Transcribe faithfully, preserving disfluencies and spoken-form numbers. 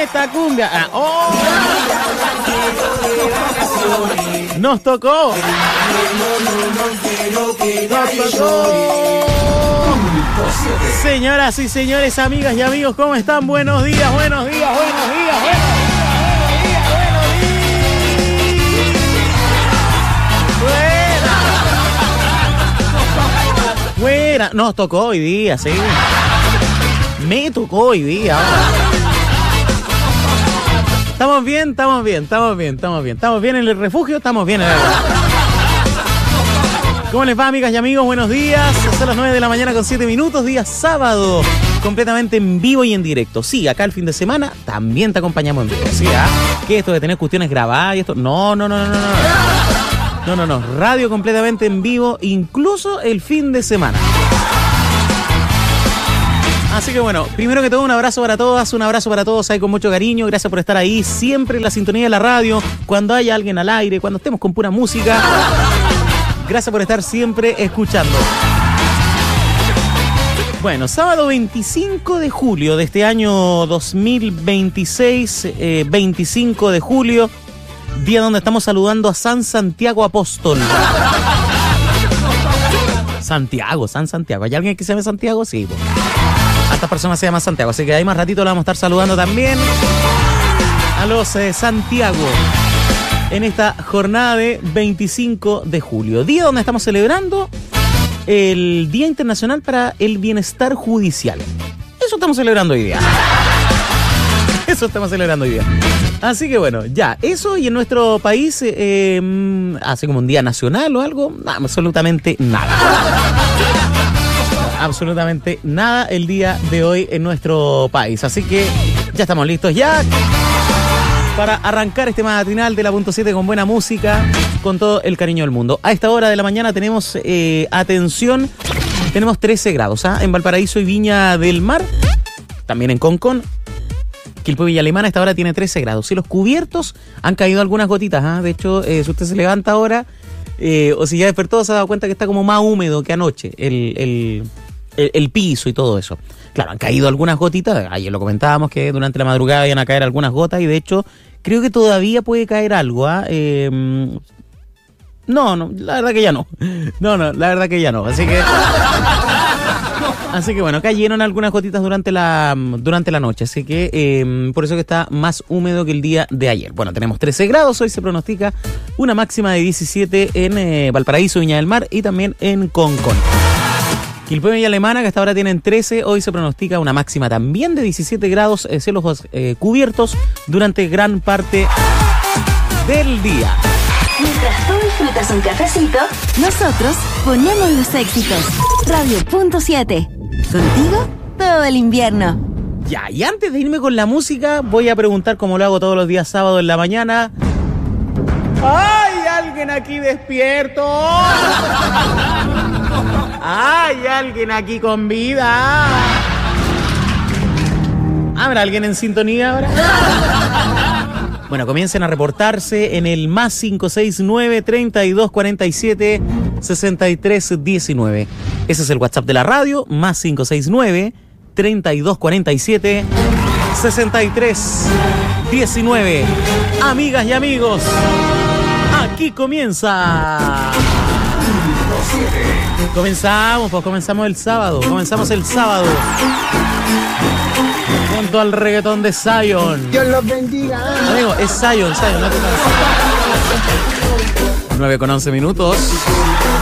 esta cumbia. Ah, oh. Nos tocó. Nos tocó. Señoras y señores, amigas y amigos, ¿cómo están? Buenos días, buenos días, buenos días, buenos días, buenos días, buenos días. Buena. Buena. Nos tocó hoy día, sí. Me tocó hoy día. Estamos bien, estamos bien, estamos bien, estamos bien. Estamos bien en el refugio, estamos bien en el refugio. ¿Cómo les va, amigas y amigos? Buenos días. Son las nueve de la mañana con siete minutos, día sábado, completamente en vivo y en directo. Sí, acá el fin de semana también te acompañamos en vivo. ¿Sí? ¿Ah? ¿Qué esto de tener cuestiones grabadas y esto? No, no, no, no, no, no. No, no, no. Radio completamente en vivo, incluso el fin de semana. Así que bueno, primero que todo, un abrazo para todas, un abrazo para todos ahí con mucho cariño. Gracias por estar ahí, siempre en la sintonía de la radio, cuando haya alguien al aire, cuando estemos con pura música. Gracias por estar siempre escuchando. Bueno, sábado veinticinco de julio de este año dos mil veintiséis, eh, veinticinco de julio, día donde estamos saludando a San Santiago Apóstol. Santiago, San Santiago. ¿Hay alguien que se llame Santiago? Sí, pues. A estas personas se llama Santiago, así que ahí más ratito le vamos a estar saludando también a los eh, Santiago en esta jornada de veinticinco de julio, día donde estamos celebrando el Día Internacional para el Bienestar Judicial. Eso estamos celebrando hoy día. Eso estamos celebrando hoy día. Así que bueno, ya, eso, y en nuestro país, eh, eh, hace como un día nacional o algo, no, absolutamente nada. Absolutamente nada el día de hoy en nuestro país. Así que ya estamos listos ya para arrancar este matinal de la punto siete con buena música, con todo el cariño del mundo. A esta hora de la mañana tenemos, eh, atención, tenemos trece grados, ¿ah? En Valparaíso y Viña del Mar, también en Concón. Quilpué, Villa Alemana, a esta hora tiene trece grados. Cielos cubiertos, han caído algunas gotitas, ¿ah? De hecho, eh, si usted se levanta ahora, eh, o si ya despertó, se ha dado cuenta que está como más húmedo que anoche el, el, el, el piso y todo eso. Claro, han caído algunas gotitas. Ayer lo comentábamos que durante la madrugada iban a caer algunas gotas y de hecho creo que todavía puede caer algo. ¿Ah? Eh, no, no, la verdad que ya no. No, no, la verdad que ya no. Así que así que bueno, cayeron algunas gotitas durante la durante la noche. Así que eh, por eso que está más húmedo que el día de ayer. Bueno, tenemos trece grados. Hoy se pronostica una máxima de diecisiete en eh, Valparaíso, Viña del Mar y también en Concón. Quilpué, Villa Alemana, que hasta ahora tienen trece, hoy se pronostica una máxima también de diecisiete grados, eh, cielos eh, cubiertos durante gran parte del día. Mientras tú disfrutas un cafecito, nosotros ponemos los éxitos. Radio punto siete. Contigo todo el invierno. Ya, y antes de irme con la música, voy a preguntar, como lo hago todos los días sábado en la mañana. ¡Hay alguien aquí despierto! ¡Hay alguien aquí con vida! ¿Habrá alguien en sintonía ahora? Bueno, comiencen a reportarse en el más cinco seis nueve, treinta y dos cuarenta y siete, sesenta y tres diecinueve. Ese es el WhatsApp de la radio, más cinco seis nueve, treinta y dos cuarenta y siete, sesenta y tres diecinueve. Amigas y amigos, aquí comienza. Comenzamos, pues comenzamos el sábado. Comenzamos el sábado junto al reggaetón de Zion. Dios los bendiga. Amigo, es Zion, Zion, no te nueve con once minutos.